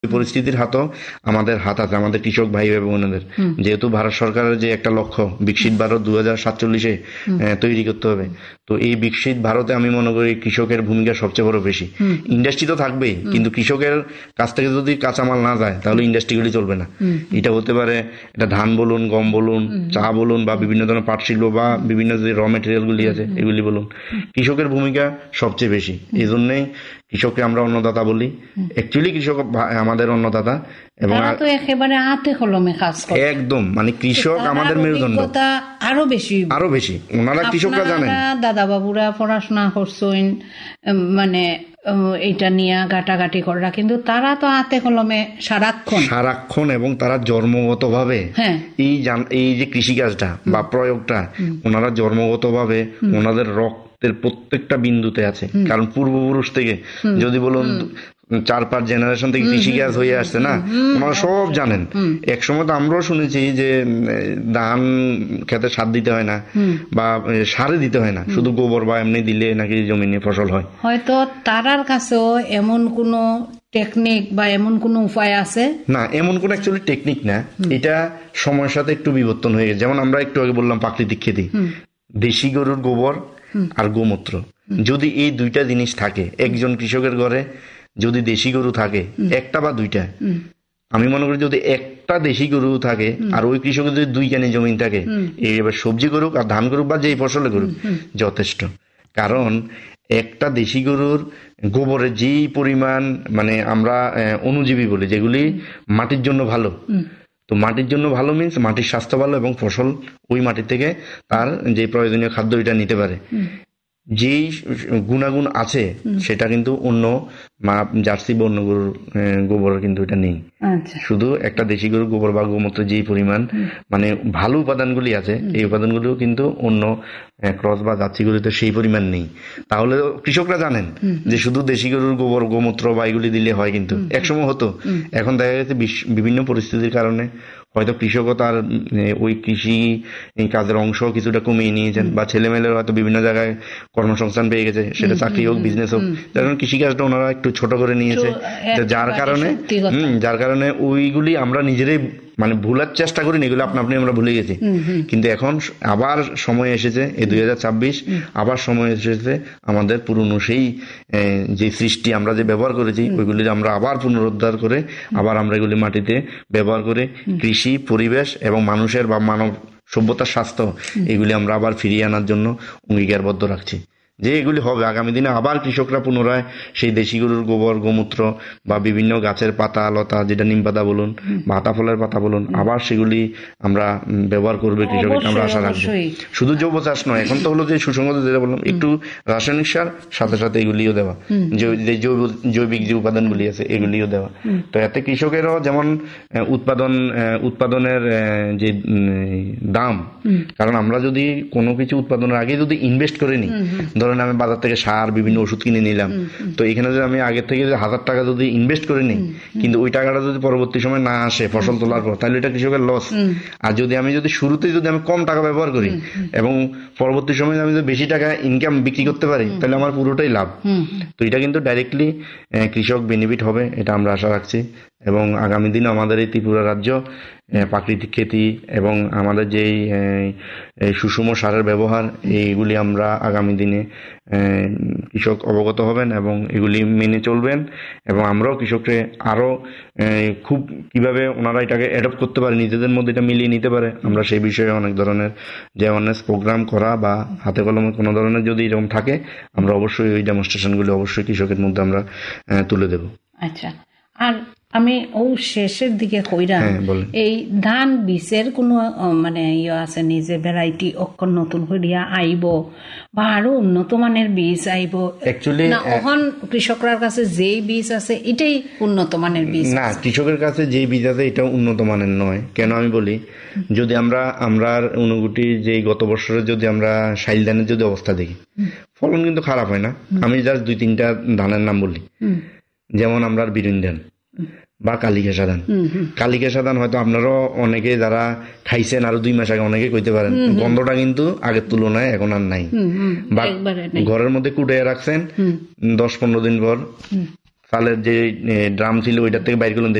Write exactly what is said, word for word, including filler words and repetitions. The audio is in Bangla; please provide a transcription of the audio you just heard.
পরিস্থিতির হাতও আমাদের হাত আছে, আমাদের কৃষক ভাই বোনেদের। যেহেতু ভারত সরকারের যে একটা লক্ষ্য বিকশিত ভারত দু হাজার সাতচল্লিশে তৈরি করতে হবে, তো এই বিকশিত ভারতে আমি মনে করি কৃষকের ভূমিকা সবচেয়ে বড় বেশি। ইন্ডাস্ট্রি তো থাকবেই, কিন্তু কৃষকের কাছ থেকে যদি কাঁচামাল না যায় তাহলে ইন্ডাস্ট্রিগুলি চলবে না। এটা হতে পারে এটা ধান বলুন, গম বলুন, চা বলুন, বা বিভিন্ন ধরনের পাট শিল্প বা বিভিন্ন যে র মেটেরিয়াল গুলি আছে এগুলি বলুন, কৃষকের ভূমিকা সবচেয়ে বেশি। এই জন্যই কৃষককে আমরা অন্নদাতা বলি। অ্যাকচুয়ালি কৃষক আমাদের অন্নদাতা, এবং একেবারে হাতে কলমে কাজ করে একদম, মানে কৃষক আমাদের মেরুদণ্ড আরো বেশি আরো বেশি ওনারা কৃষকরা জানেন। দাদা বাবুরা পড়াশোনা করছেন, মানে এইটা নিয়ে গাটাগাটি করা, কিন্তু তারা তো হাতে কলমে সারাক্ষণ সারাক্ষণ এবং তারা জন্মগত ভাবে এই এই যে কৃষিকাজটা বা প্রয়োগটা ওনারা জন্মগত ভাবে ওনাদের রক্তের প্রত্যেকটা বিন্দুতে আছে। কারণ পূর্বপুরুষ থেকে যদি বলুন চার পাঁচ জেনারেশন থেকে কৃষিকাজ হয়ে আসছে না, ওনারা সব জানেন। এক সময় তো আমরাও শুনেছি যে ধান খেতে সার দিতে হয় না বা সারে দিতে হয় না, শুধু গোবর বা এমনি দিলে নাকি জমিনে ফসল হয়। হয়তো তারার কাছেও এমন কোন টেকনিক বা এমন কোন উপায় আছে না, এমন কোন অ্যাকচুয়ালি টেকনিক না, এটা সময়ের সাথে একটু বিবর্তন হয়ে গেছে। যেমন আমরা একটু আগে বললাম প্রাকৃতিক খেতি, দেশি গরুর গোবর আর গোমূত্র, যদি এই দুইটা জিনিস থাকে একজন কৃষকের ঘরে, যদি দেশি গরু থাকে একটা বা দুইটা, আমি মনে করি যদি একটা দেশি গরু থাকে আর ওই কৃষকের যদি দুই কানি জমি থাকে, এই এবার সবজি করুক আর ধান করুক বা যেই ফসলে করুক যথেষ্ট। কারণ একটা দেশি গরুর গোবরের যেই পরিমাণ, মানে আমরা অণুজীবী বলি যেগুলি মাটির জন্য ভালো, তো মাটির জন্য ভালো মিন্স মাটির স্বাস্থ্য ভালো এবং ফসল ওই মাটি থেকে তার যে প্রয়োজনীয় খাদ্য এটা নিতে পারে। যেই গুণাগুণ আছে সেটা কিন্তু অন্য জার্সি বা অন্য গরুর গোবর কিন্তু এটা নেই। শুধু একটা দেশি গরুর গোবর বা গোমূত্র যেই পরিমাণ মানে ভালো উপাদানগুলি আছে, এই উপাদানগুলিও কিন্তু অন্য ক্রস বা জার্সি গরুতে সেই পরিমাণ নেই। তাহলে কৃষকরা জানেন যে শুধু দেশি গরুর গোবর গোমূত্র বা এগুলি দিলে হয়, কিন্তু একসময় হতো। এখন দেখা গেছে বিভিন্ন পরিস্থিতির কারণে হয়তো কৃষকও তার ওই কৃষি কাজের অংশ কিছুটা কমিয়ে নিয়েছেন, বা ছেলেমেয়েরা হয়তো বিভিন্ন জায়গায় কর্মসংস্থান পেয়ে গেছে, সেটা চাকরি হোক বিজনেস হোক, কারণ কৃষিকাজটা ওনারা একটু ছোট করে নিয়েছে, যার কারণে হম যার কারণে ওইগুলি আমরা নিজেরাই মানে ভুলার চেষ্টা করি, এগুলো আপনা আপনি আমরা ভুলে গেছি। কিন্তু এখন আবার সময় এসেছে, এই দুই হাজার ছাব্বিশ আবার সময় এসেছে আমাদের পুরনো সেই যে সৃষ্টি আমরা যে ব্যবহার করেছি ওইগুলি আমরা আবার পুনরুদ্ধার করে আবার আমরা এগুলি মাটিতে ব্যবহার করে কৃষি, পরিবেশ এবং মানুষের বা মানব সভ্যতার স্বাস্থ্য এগুলি আমরা আবার ফিরিয়ে আনার জন্য অঙ্গীকারবদ্ধ রাখছি। যে এগুলি হবে আগামী দিনে আবার কৃষকরা পুনরায় সেই দেশি গরুর গোবর গোমূত্র বা বিভিন্ন গাছের পাতা লতা, যেটা নিম পাতা বলুন, ভাতা ফলের পাতা বলুন, আবার সেগুলি আমরা ব্যবহার করবে কৃষক, এটা আমরা আশা রাখবো। শুধু জৈব চাষ নয়, এখন তো হলো যে সুসংগত যেটা বললাম, একটু রাসায়নিক সার সাথে সাথে এগুলিও দেওয়া, যে জৈব জৈবিক যে উপাদানগুলি আছে এগুলিও দেওয়া। তো এতে কৃষকেরও যেমন উৎপাদন উৎপাদনের যে দাম, কারণ আমরা যদি কোনো কিছু উৎপাদনের আগে যদি ইনভেস্ট করে নিই, ধরেন আমি বাজার থেকে সার বিভিন্ন ওষুধ কিনে নিলাম, তো এখানে যদি আমি আগে থেকে হাজার টাকা যদি ইনভেস্ট করে নিই, কিন্তু ওই টাকাটা যদি পরবর্তী সময় না আসে ফসল তোলার পর, তাহলে এটা কৃষকের লস। আর যদি আমি যদি শুরুতে যদি আমি কম টাকা ব্যবহার করি এবং পরবর্তী সময় আমি যদি বেশি টাকা ইনকাম বিক্রি করতে পারি, তাহলে আমার পুরোটাই লাভ। তো এটা কিন্তু ডাইরেক্টলি কৃষক বেনিফিট হবে, এটা আমরা আশা রাখছি। এবং আগামী দিনে আমাদের এই ত্রিপুরা রাজ্য প্রাকৃতিক খেতি এবং আমাদের যেই সুষম সারের ব্যবহার, এইগুলি আমরা আগামী দিনে কৃষক অবগত হবেন এবং এগুলি মেনে চলবেন, এবং আমরাও কৃষককে আরো খুব কিভাবে ওনারা এটাকে অ্যাডপ্ট করতে পারে, নিজেদের মধ্যে এটা মিলিয়ে নিতে পারে, আমরা সেই বিষয়ে অনেক ধরনের যে অ্যাওয়ারনেস প্রোগ্রাম করা বা হাতে কলমে কোনো ধরনের যদি এরকম থাকে, আমরা অবশ্যই ওই ডেমনস্ট্রেশনগুলি অবশ্যই কৃষকের মধ্যে আমরা তুলে দেব। আচ্ছা, আর আমি ও শেষের দিকে কইরাম, এই ধান বীজের কোনো মানে ইয়ে আছে নি যে ভ্যারাইটি অক্ষর নতুন করিয়া আইব বা আরো উন্নত মানের বীজ আইব? অ্যাকচুয়ালি না এখন কৃষকদের কাছে যেই বীজ আছে এটাই উন্নত মানের বীজ? না, কৃষকের কাছে যেই বীজ আছে এটা উন্নত মানের নয়। কেন আমি বলি, যদি আমরা আমরা অনুগুটি যে গত বছরের যদি আমরা শাইল ধানের যদি অবস্থা দেখি, ফলন কিন্তু খারাপ হয় না। আমি জাস্ট দুই তিনটা ধানের নাম বলি, যেমন আমরা বিরিন ধান বা কালিকেশা ধান। কালিকেশা ধান হয়তো আপনারাও অনেকে যারা খাইছেন আরো দুই মাস আগে অনেকে কইতে পারেন, গন্ধটা কিন্তু আগের তুলনায় এখন আর নাই। বা ঘরের মধ্যে কুটাইয়া রাখছেন, দশ পনেরো দিন পর চালের যে ড্রাম ছিল ওইটার থেকে বাইর করলেন,